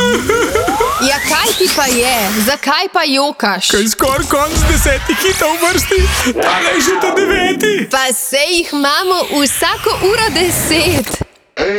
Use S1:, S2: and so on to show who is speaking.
S1: Ja, kaj ti pa je? Zakaj pa jokaš?
S2: Kaj skoraj konc 10 hitov vrsti, tale je že ta 9.
S1: Pa sej jih imamo vsako uro 10.